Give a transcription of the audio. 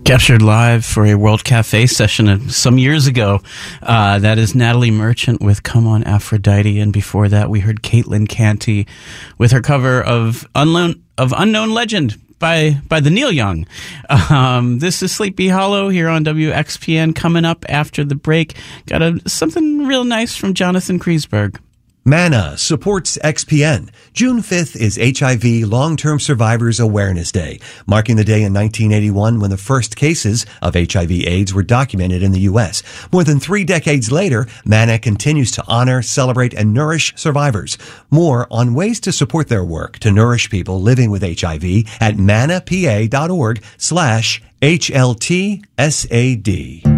Captured live for a World Cafe session some years ago. That is Natalie Merchant with Come On Aphrodite. And before that, we heard Caitlin Canty with her cover of Unknown Legend by the Neil Young. This is Sleepy Hollow here on WXPN. Coming up after the break, got something real nice from Jonathan Kreisberg. MANA supports XPN. June 5th is HIV Long-Term Survivors Awareness Day, marking the day in 1981 when the first cases of HIV/AIDS were documented in the U.S. More than 3 decades later, MANA continues to honor, celebrate, and nourish survivors. More on ways to support their work to nourish people living with HIV at manapa.org/HLTSAD.